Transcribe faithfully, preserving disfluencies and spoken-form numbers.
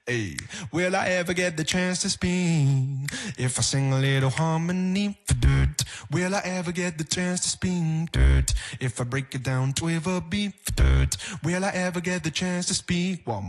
Hey, will I ever get the chance to speak? If I sing a little harmony for dirt, will I ever get the chance to speak? Dirt. If I break it down to a beat for dirt, will I ever get the chance to speak? One